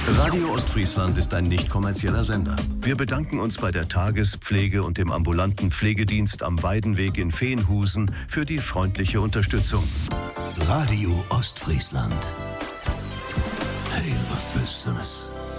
Radio Ostfriesland ist ein nicht kommerzieller Sender. Wir bedanken uns bei der Tagespflege und dem ambulanten Pflegedienst am Weidenweg in Veenhusen für die freundliche Unterstützung. Radio Ostfriesland. Heel wat business.